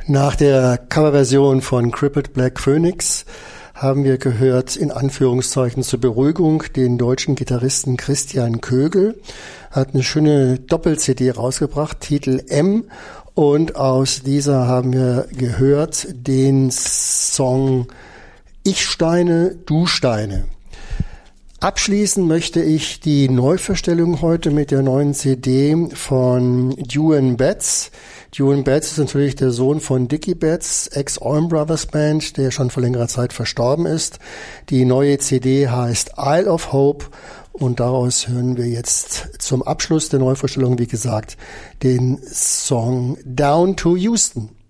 Nach der Coverversion von Crippled Black Phoenix haben wir gehört, in Anführungszeichen zur Beruhigung, den deutschen Gitarristen Christian Kögel. Hat eine schöne Doppel-CD rausgebracht, Titel M. Und aus dieser haben wir gehört den Song Ich Steine, du Steine. Abschließen möchte ich die Neuverstellung heute mit der neuen CD von Duane Betts. Duane Betts ist natürlich der Sohn von Dickie Betts, Ex-Allman Brothers Band, der schon vor längerer Zeit verstorben ist. Die neue CD heißt Isle of Hope und daraus hören wir jetzt zum Abschluss der Neuverstellung, wie gesagt, den Song Down to Houston.